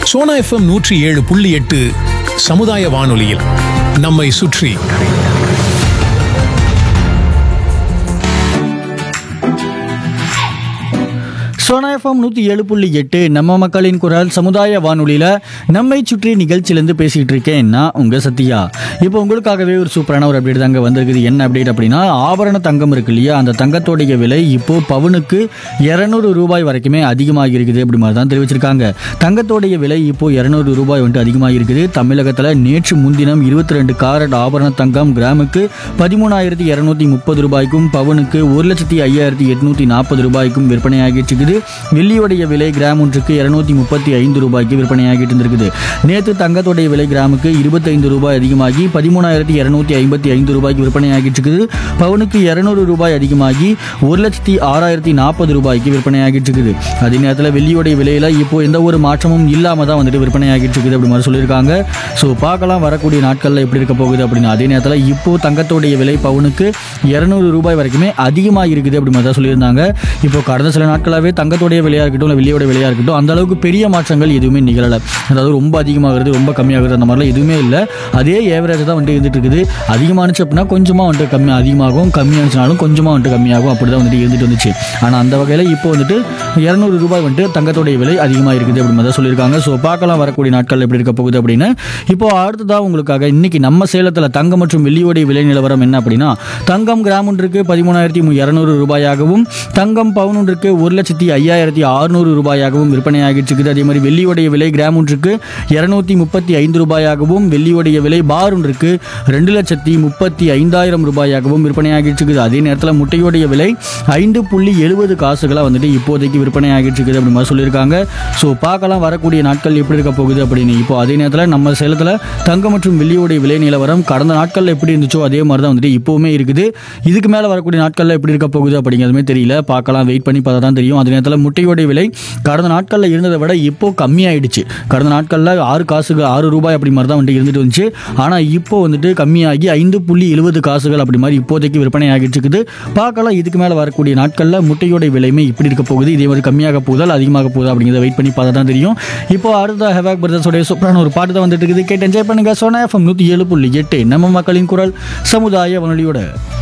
Sona FM 107.8 சமுதாய வானொலியில் நம்மை சுற்றி. சோனா எஃப்எம் 107.8 நம்ம மக்களின் குரல் சமுதாய வானொலியில் நம்மை சுற்றி நிகழ்ச்சியிலேருந்து பேசிகிட்டு இருக்கேன் நான் உங்கள் சத்யா. இப்போ உங்களுக்காகவே ஒரு சூப்பரான ஒரு அப்டேட் தாங்க வந்திருக்குது. என்ன அப்டேட் அப்படின்னா, ஆபரண தங்கம் இருக்கு இல்லையா, அந்த தங்கத்தோடைய விலை இப்போது பவுனுக்கு 200 ரூபாய் வரைக்குமே அதிகமாக இருக்குது அப்படி மாதிரி தான் தெரிவிச்சிருக்காங்க. தங்கத்தோடைய விலை இப்போது 200 ரூபாய் வந்துட்டு அதிகமாக இருக்குது. தமிழகத்தில் நேற்று முன்தினம் 22 கேரட் ஆபரண தங்கம் கிராமுக்கு 13,230 ரூபாய்க்கும் பவுனுக்கு 1,05,840 ரூபாய்க்கும் விற்பனையாகிட்டு இருக்குது. வெள்ளியோடைய விலை கிராம் ஒன்றுக்கு 235 ரூபாய்க்கு விற்பனையாகிட்டு இருந்திருக்குது. நேற்று தங்கத்தோடைய விலை கிராமுக்கு 25 ரூபாய் அதிகமாகி 13,255 ரூபாய்க்கு விற்பனையாகிட்டு இருக்குது. பவுனுக்கு 200 ரூபாய் அதிகமாகி 1,06,040 ரூபாய்க்கு விற்பனையாகிட்டு இருக்குது. அதே நேரத்தில் வெள்ளியோடைய விலையில இப்போ எந்த ஒரு மாற்றமும் இல்லாம தான் வந்துட்டு விற்பனையாகிட்டு இருக்குது அப்படி மாதிரி சொல்லியிருக்காங்க. ஸோ பார்க்கலாம் வரக்கூடிய நாட்களில் எப்படி இருக்க போகுது அப்படின்னு. அதே நேரத்தில் இப்போ தங்கத்தோடைய விலை பவுனுக்கு 200 ரூபாய் வரைக்குமே அதிகமாக இருக்குது அப்படி மாதிரி தான் சொல்லியிருந்தாங்க. இப்போ கடந்த சில நாட்களாகவே தங்கத்தோடைய விலையாக இருக்கட்டும் இல்லை வெள்ளியோட விலையாக இருக்கட்டும் அந்த அளவுக்கு பெரிய மாற்றங்கள் எதுவுமே நிகழலை. அதாவது ரொம்ப அதிகமாகிறது ரொம்ப கம்மியாகிறது அந்த மாதிரிலாம் எதுவுமே இல்லை. அதே ஏவரேஜ் தான் வந்துட்டு இருந்துட்டு இருக்குது. அதிகமானுச்சு அப்படின்னா கொஞ்சமாக வந்துட்டு அதிகமாகும், கம்மியானுச்சுனாலும் கொஞ்சமாக வந்துட்டு கம்மியாகும், அப்படி தான் வந்துட்டு இருந்துட்டு வந்துச்சு. ஆனால் அந்த வகையில் இப்போ வந்துட்டு 200 ரூபாய் வந்துட்டு தங்கத்தோடைய விலை அதிகமாக இருக்குது அப்படின்னு தான் சொல்லியிருக்காங்க. ஸோ பார்க்கலாம் வரக்கூடிய நாட்கள் எப்படி இருக்க போகுது அப்படின்னு. இப்போ அடுத்ததாக உங்களுக்காக இன்னைக்கு நம்ம சேலத்தில் தங்கம் மற்றும் வெள்ளியோடைய விலை நிலவரம் என்ன அப்படின்னா, தங்கம் கிராம் ஒன்றுக்கு 13,200 ரூபாயாகவும் தங்கம் பவுன் ஒன்றுக்கு 1,05,600 ரூபாயாகவும் விற்பனையாகிட்டு இருக்குது. அதே மாதிரி வெள்ளியோடைய விலை கிராம் ஒன்றுக்கு 235 ரூபாயாகவும் வெள்ளியோடைய விலை பார் ஒன்றுக்கு 2,35,000 ரூபாயாகவும் விற்பனையாகிட்டு இருக்குது. அதே நேரத்தில் முட்டையோடைய விலை 5.70 காசுகளாக வந்துட்டு இப்போதைக்கு விற்பனையாகிட்டு இருக்குது அப்படி மாதிரி சொல்லியிருக்காங்க. ஸோ பார்க்கலாம் வரக்கூடிய நாட்கள் எப்படி இருக்க போகுது அப்படின்னு. இப்போ அதே நேரத்தில் நம்ம சேலத்தில் தங்கம் மற்றும் வெள்ளியோடைய விலை நிலவரம் கடந்த நாட்களில் எப்படி இருந்துச்சோ அதே மாதிரி தான் வந்துட்டு இப்போவுமே இருக்குது. இதுக்கு மேலே வரக்கூடிய நாட்களில் எப்படி இருக்க போகுது அப்படிங்கிறதுமே தெரியல. பார்க்கலாம், வெயிட் பண்ணி பார்த்தா தான் தெரியும். அதே நேரத்தில் முட்டையோடைய விலை கடந்த நாட்களில் இருந்ததை விட இப்போ கம்மியாயிடுச்சு. கடந்த நாட்களில் 6 ரூபாய் அப்படி மாதிரி தான் வந்துட்டு இருந்துட்டு வந்துச்சு. ஆனால் இப்போ வந்துட்டு கம்மியாகி 5.70 காசுகள் அப்படி மாதிரி இப்போதைக்கு விற்பனை ஆகிட்டு இருக்குது. பார்க்கலாம் இதுக்கு மேலே வரக்கூடிய நாட்களில் முட்டையோடைய விலையுமே இப்படி இருக்க போகுது, இதே மாதிரி கம்மியாக போகுதா அதிகமாக போகுதா அப்படிங்கிறத வெயிட் பண்ணி பார்த்தா தான் தெரியும். இப்போ அடுத்த ஹெவாக் பிரதர்ஸோடைய சூப்பரான ஒரு பாட்டு தான் வந்துட்டு இருக்குது. கேட்டு என்ஜாய் பண்ணுங்க. சோனா எஃப்எம் 107.8 நம்ம மக்களின் குரல் சமுதாய வானொலியோட.